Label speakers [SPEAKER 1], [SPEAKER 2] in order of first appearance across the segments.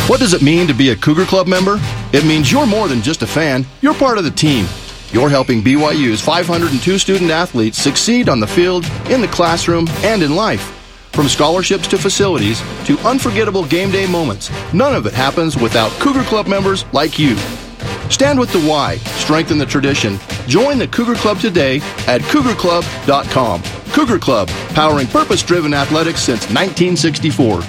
[SPEAKER 1] What does it mean to be a Cougar Club member? It means you're more than just a fan, you're part of the team. You're helping BYU's 502 student athletes succeed on the field, in the classroom, and in life. From scholarships to facilities to unforgettable game day moments, none of it happens without Cougar Club members like you. Stand with the Y, strengthen the tradition. Join the Cougar Club today at cougarclub.com. Cougar Club, powering purpose-driven athletics since 1964.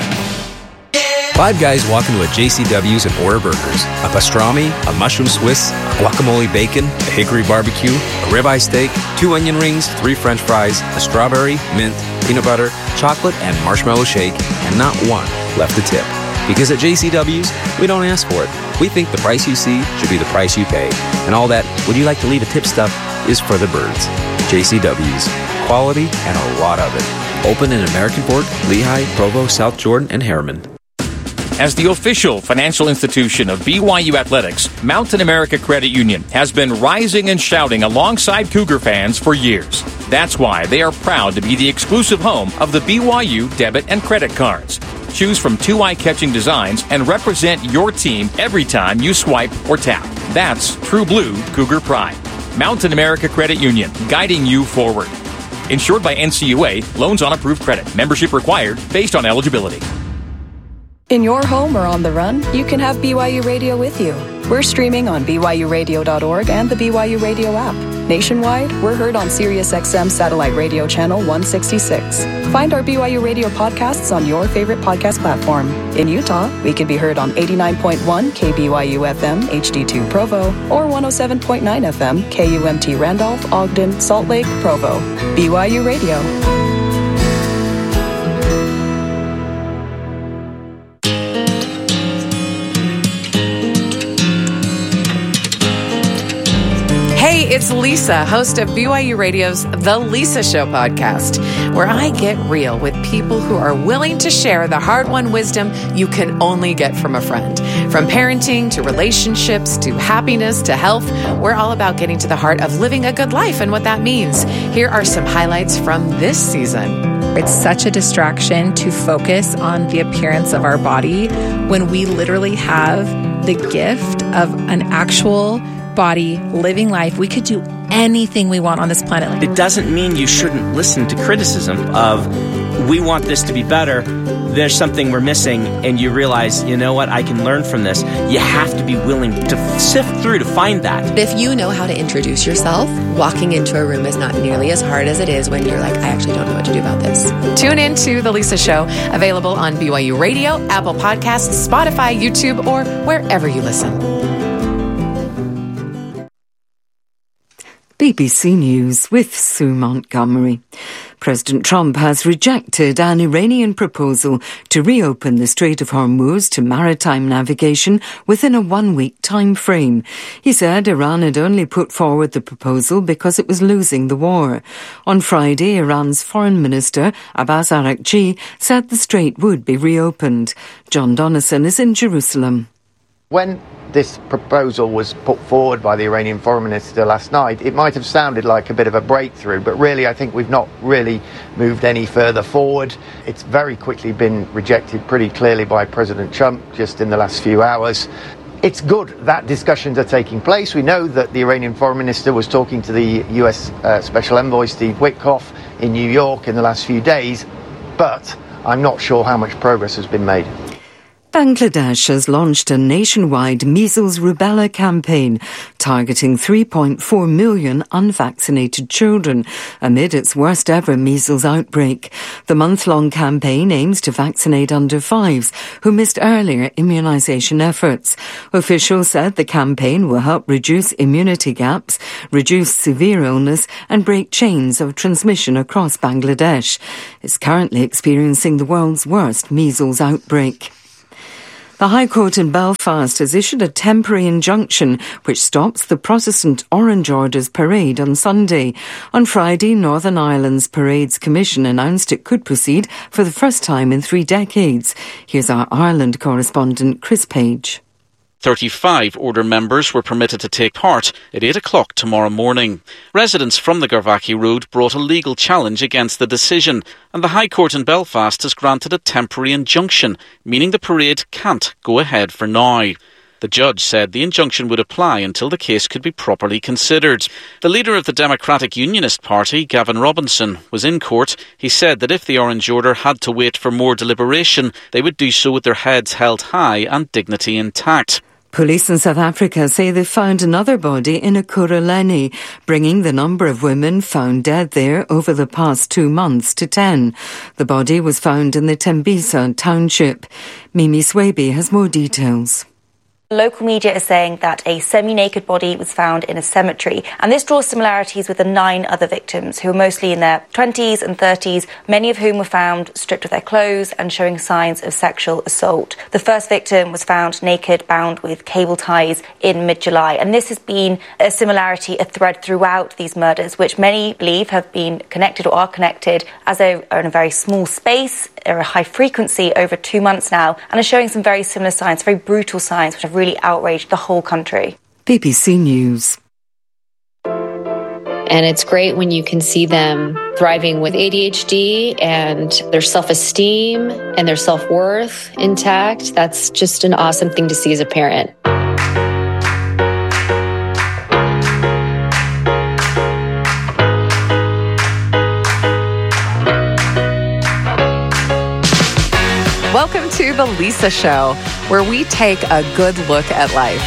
[SPEAKER 2] Five guys walk into a JCW's and order burgers. A pastrami, a mushroom Swiss, a guacamole bacon, a hickory barbecue, a ribeye steak, 2 onion rings, 3 French fries, a strawberry, mint, peanut butter, chocolate, and marshmallow shake, and not one left to tip. Because at JCW's, we don't ask for it. We think the price you see should be the price you pay. And all that, would you like to leave a tip stuff, is for the birds. JCW's. Quality and a lot of it. Open in American Fork, Lehigh, Provo, South Jordan, and Harriman.
[SPEAKER 3] As the official financial institution of BYU Athletics, Mountain America Credit Union has been rising and shouting alongside Cougar fans for years. That's why they are proud to be the exclusive home of the BYU debit and credit cards. Choose from 2 eye-catching designs and represent your team every time you swipe or tap. That's true blue Cougar pride. Mountain America Credit Union, guiding you forward. Insured by NCUA, loans on approved credit. Membership required based on eligibility.
[SPEAKER 4] In your home or on the run, you can have BYU Radio with you. We're streaming on BYURadio.org and the BYU Radio app. Nationwide, we're heard on SiriusXM Satellite Radio Channel 166. Find our BYU Radio podcasts on your favorite podcast platform. In Utah, we can be heard on 89.1 KBYU FM HD2 Provo or 107.9 FM KUMT Randolph, Ogden, Salt Lake, Provo. BYU Radio.
[SPEAKER 5] It's Lisa, host of BYU Radio's The Lisa Show podcast, where I get real with people who are willing to share the hard-won wisdom you can only get from a friend. From parenting to relationships to happiness to health, we're all about getting to the heart of living a good life and what that means. Here are some highlights from this season.
[SPEAKER 6] It's such a distraction to focus on the appearance of our body when we literally have the gift of an actual body, living life. We could do anything we want on this planet.
[SPEAKER 7] It doesn't mean you shouldn't listen to criticism of, we want this to be better, there's something we're missing, and you realize, you know what, I can learn from this. You have to be willing to sift through to find that.
[SPEAKER 8] If you know how to introduce yourself, walking into a room is not nearly as hard as it is when you're like, I actually don't know what to do about this.
[SPEAKER 5] Tune in to The Lisa Show, available on BYU Radio, Apple Podcasts, Spotify, YouTube, or wherever you listen.
[SPEAKER 9] BBC News with Sue Montgomery. President Trump has rejected an Iranian proposal to reopen the Strait of Hormuz to maritime navigation within a 1-week time frame. He said Iran had only put forward the proposal because it was losing the war. On Friday, Iran's Foreign Minister Abbas Araghchi said the strait would be reopened. John Donnison is in Jerusalem.
[SPEAKER 10] When this proposal was put forward by the Iranian Foreign Minister last night, it might have sounded like a bit of a breakthrough, but really I think we've not really moved any further forward. It's very quickly been rejected pretty clearly by President Trump just in the last few hours. It's good that discussions are taking place. We know that the Iranian Foreign Minister was talking to the US Special Envoy Steve Witkoff in New York in the last few days, but I'm not sure how much progress has been made.
[SPEAKER 9] Bangladesh has launched a nationwide measles rubella campaign targeting 3.4 million unvaccinated children amid its worst ever measles outbreak. The month-long campaign aims to vaccinate under 5s who missed earlier immunization efforts. Officials said the campaign will help reduce immunity gaps, reduce severe illness and break chains of transmission across Bangladesh. It's currently experiencing the world's worst measles outbreak. The High Court in Belfast has issued a temporary injunction which stops the Protestant Orange Orders parade on Sunday. On Friday, Northern Ireland's Parades Commission announced it could proceed for the first time in 3 decades. Here's our Ireland correspondent, Chris Page.
[SPEAKER 11] 35 Order members were permitted to take part at 8 o'clock tomorrow morning. Residents from the Garvachy Road brought a legal challenge against the decision, and the High Court in Belfast has granted a temporary injunction, meaning the parade can't go ahead for now. The judge said the injunction would apply until the case could be properly considered. The leader of the Democratic Unionist Party, Gavin Robinson, was in court. He said that if the Orange Order had to wait for more deliberation, they would do so with their heads held high and dignity intact.
[SPEAKER 9] Police in South Africa say they found another body in Ekurhuleni, bringing the number of women found dead there over the past 2 months to 10. The body was found in the Tembisa township. Mimi Swaby has more details.
[SPEAKER 12] Local media is saying that a semi-naked body was found in a cemetery, and this draws similarities with the 9 other victims, who were mostly in their 20s and 30s, many of whom were found stripped of their clothes and showing signs of sexual assault. The first victim was found naked, bound with cable ties in mid-July, and this has been a similarity, a thread throughout these murders, which many believe have been connected or are connected, as they are in a very small space, are a high frequency over 2 months now, and are showing some very similar signs, very brutal signs, which have really outraged the whole country.
[SPEAKER 9] BBC News.
[SPEAKER 13] And it's great when you can see them thriving with ADHD and their self-esteem and their self-worth intact. That's just an awesome thing to see as a parent.
[SPEAKER 5] Welcome to The Lisa Show, where we take a good look at life.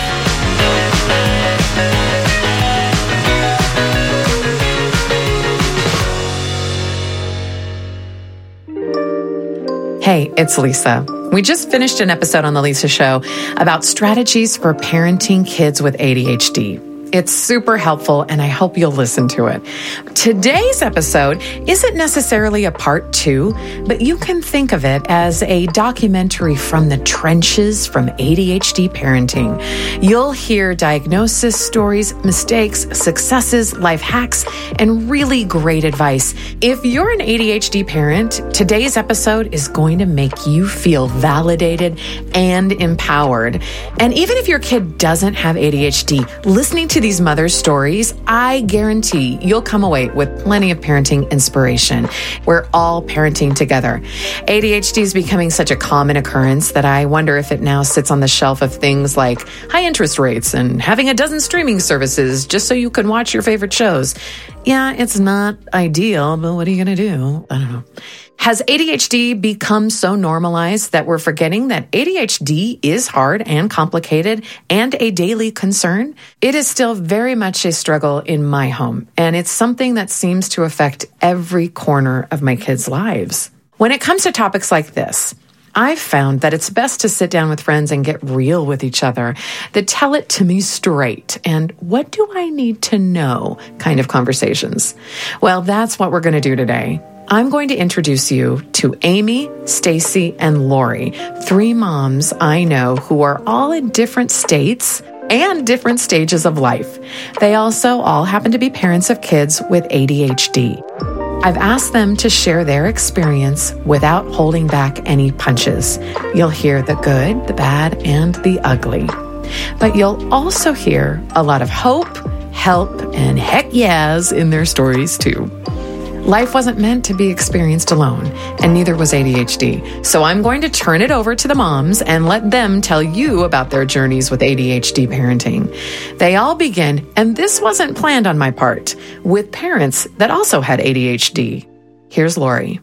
[SPEAKER 5] Hey, it's Lisa. We just finished an episode on The Lisa Show about strategies for parenting kids with ADHD. It's super helpful, and I hope you'll listen to it. Today's episode isn't necessarily a part 2, but you can think of it as a documentary from the trenches from ADHD parenting. You'll hear diagnosis stories, mistakes, successes, life hacks, and really great advice. If you're an ADHD parent, today's episode is going to make you feel validated and empowered. And even if your kid doesn't have ADHD, listening to these mothers' stories, I guarantee you'll come away with plenty of parenting inspiration. We're all parenting together. ADHD is becoming such a common occurrence that I wonder if it now sits on the shelf of things like high interest rates and having a dozen streaming services just so you can watch your favorite shows. Yeah, it's not ideal, but what are you going to do? I don't know. Has ADHD become so normalized that we're forgetting that ADHD is hard and complicated and a daily concern? It is still very much a struggle in my home, and it's something that seems to affect every corner of my kids' lives. When it comes to topics like this, I've found that it's best to sit down with friends and get real with each other. The tell it to me straight and what do I need to know kind of conversations. Well, that's what we're going to do today. I'm going to introduce you to Amy, Stacy, and Lori, 3 moms I know who are all in different states and different stages of life. They also all happen to be parents of kids with ADHD. I've asked them to share their experience without holding back any punches. You'll hear the good, the bad, and the ugly. But you'll also hear a lot of hope, help, and heck yeahs in their stories too. Life wasn't meant to be experienced alone, and neither was ADHD. So I'm going to turn it over to the moms and let them tell you about their journeys with ADHD parenting. They all begin, and this wasn't planned on my part, with parents that also had ADHD. Here's Lori.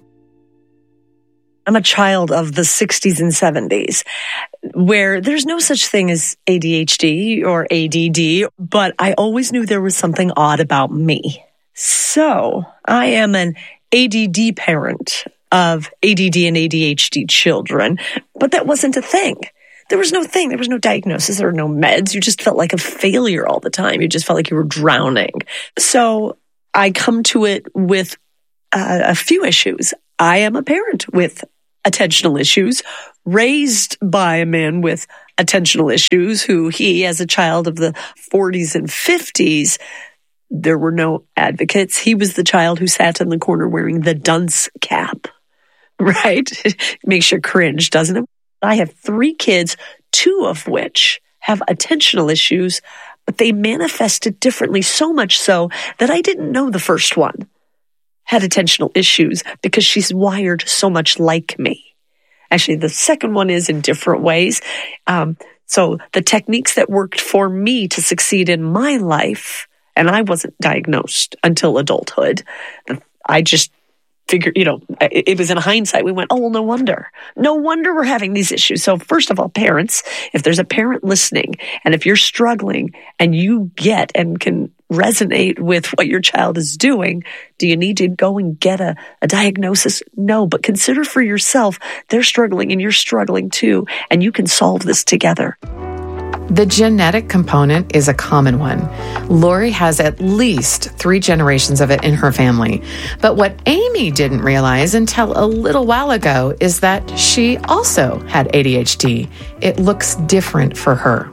[SPEAKER 14] I'm a child of the 60s and 70s, where there's no such thing as ADHD or ADD, but I always knew there was something odd about me. So I am an ADD parent of ADD and ADHD children, but that wasn't a thing. There was no thing. There was no diagnosis. There were no meds. You just felt like a failure all the time. You just felt like you were drowning. So I come to it with a few issues. I am a parent with attentional issues, raised by a man with attentional issues who he, as a child of the 40s and 50s, there were no advocates. He was the child who sat in the corner wearing the dunce cap, right? Makes you cringe, doesn't it? I have 3 kids, 2 of which have attentional issues, but they manifested differently, so much so that I didn't know the first one had attentional issues because she's wired so much like me. Actually, the second one is in different ways. So the techniques that worked for me to succeed in my life, and I wasn't diagnosed until adulthood. I just figured, it was in hindsight. We went, oh, well, no wonder we're having these issues. So first of all, parents, if there's a parent listening, and if you're struggling and you get and can resonate with what your child is doing, do you need to go and get a diagnosis? No, but consider for yourself, they're struggling and you're struggling too, and you can solve this together.
[SPEAKER 5] The genetic component is a common one. Lori has at least 3 generations of it in her family. But what Amy didn't realize until a little while ago is that she also had ADHD. It looks different for her.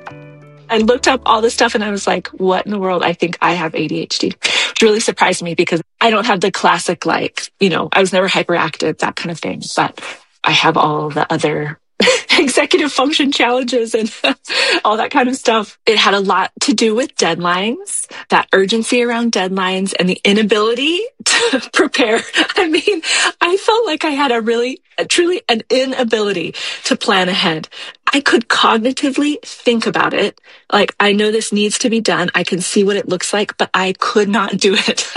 [SPEAKER 15] I looked up all this stuff and I was like, what in the world? I think I have ADHD. Which really surprised me because I don't have the classic, I was never hyperactive, that kind of thing. But I have all the other executive function challenges and all that kind of stuff. It had a lot to do with deadlines, that urgency around deadlines and the inability to prepare. I mean, I felt like I had truly an inability to plan ahead. I could cognitively think about it. Like, I know this needs to be done. I can see what it looks like, but I could not do it.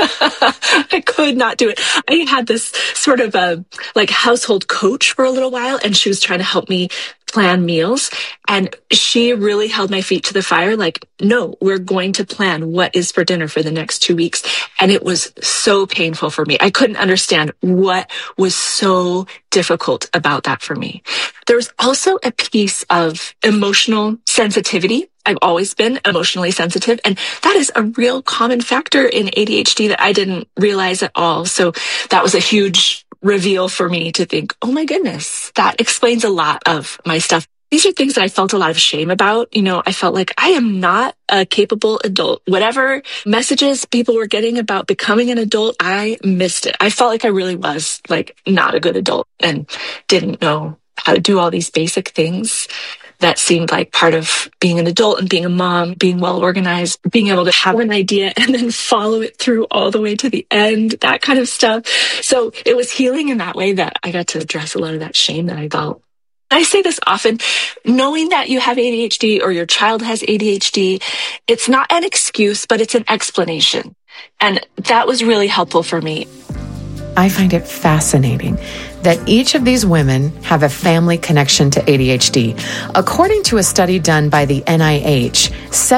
[SPEAKER 15] I could not do it. I had this sort of household coach for a little while, and she was trying to help me plan meals. And she really held my feet to the fire. Like, no, we're going to plan what is for dinner for the next 2 weeks. And it was so painful for me. I couldn't understand what was so difficult about that for me. There was also a piece of emotional sensitivity. I've always been emotionally sensitive, and that is a real common factor in ADHD that I didn't realize at all. So that was a huge reveal for me to think, oh my goodness, that explains a lot of my stuff. These are things that I felt a lot of shame about. I felt like I am not a capable adult. Whatever messages people were getting about becoming an adult, I missed it. I felt like I really was not a good adult and didn't know how to do all these basic things that seemed like part of being an adult and being a mom, being well organized, being able to have an idea and then follow it through all the way to the end, that kind of stuff. So it was healing in that way that I got to address a lot of that shame that I felt. I say this often, knowing that you have ADHD or your child has ADHD, it's not an excuse, but it's an explanation. And that was really helpful for me.
[SPEAKER 5] I find it fascinating that each of these women have a family connection to ADHD. According to a study done by the NIH,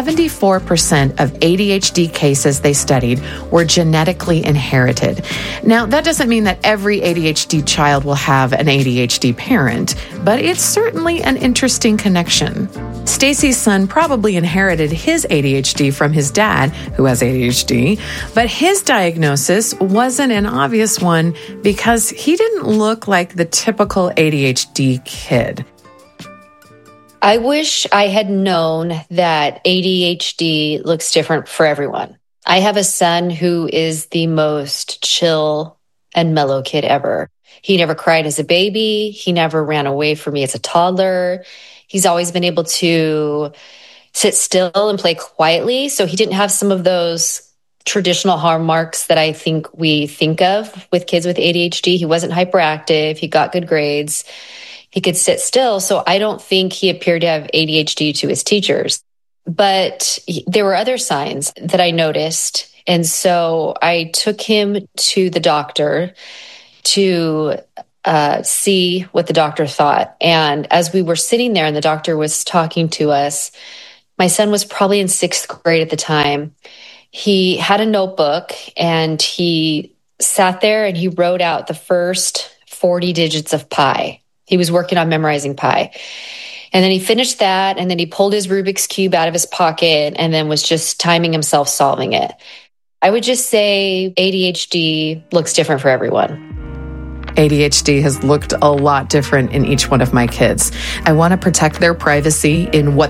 [SPEAKER 5] 74% of ADHD cases they studied were genetically inherited. Now, that doesn't mean that every ADHD child will have an ADHD parent, but it's certainly an interesting connection. Stacy's son probably inherited his ADHD from his dad, who has ADHD, but his diagnosis wasn't an obvious one because he didn't look like the typical ADHD kid.
[SPEAKER 13] I wish I had known that ADHD looks different for everyone. I have a son who is the most chill and mellow kid ever. He never cried as a baby. He never ran away from me as a toddler. He's always been able to sit still and play quietly. So he didn't have some of those traditional hallmarks that I think we think of with kids with ADHD. He wasn't hyperactive. He got good grades. He could sit still. So I don't think he appeared to have ADHD to his teachers. But there were other signs that I noticed. And so I took him to the doctor to see what the doctor thought. And as we were sitting there and the doctor was talking to us, my son was probably in 6th grade at the time. He had a notebook and he sat there and he wrote out the first 40 digits of pi. He was working on memorizing pi. And then he finished that and then he pulled his Rubik's Cube out of his pocket and then was just timing himself solving it. I would just say ADHD looks different for everyone.
[SPEAKER 5] ADHD has looked a lot different in each one of my kids. I want to protect their privacy in what